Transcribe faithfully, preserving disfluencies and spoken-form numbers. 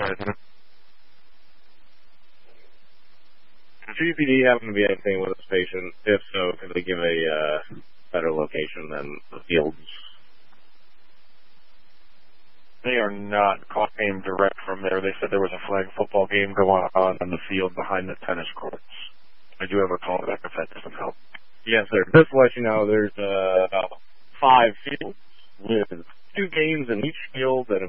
right. Does G P D happen to be anything with this patient? If so, could they give a uh, better location than the fields? They are not caught aim direct from there. They said there was a flag football game going on in the field behind the tennis courts. I do have a call back if that doesn't help. Yes, sir. Just to let you know, there's uh, about five fields with two games in each field that